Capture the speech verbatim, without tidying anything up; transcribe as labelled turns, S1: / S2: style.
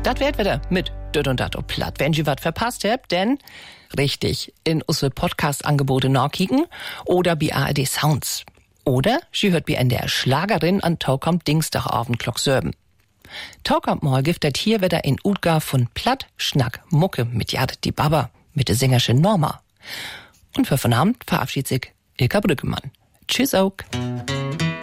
S1: das wird wieder mit Düt und Dat und Platt. Wenn ihr was verpasst habt, denn richtig, in unsere Podcast-Angebote nachkicken oder bei A R D Sounds. Oder sie hört bei N D R Schlagerin an Taukommt Dienstagabend Glock Sörben. Taukommt mal giftet hier wieder in Utgar von Platt, Schnack, Mucke mit Jadet die Baba, mit der Sängerin Norma. Und für von Abend verabschiedet sich Ilka Brückemann. Tschüss auch.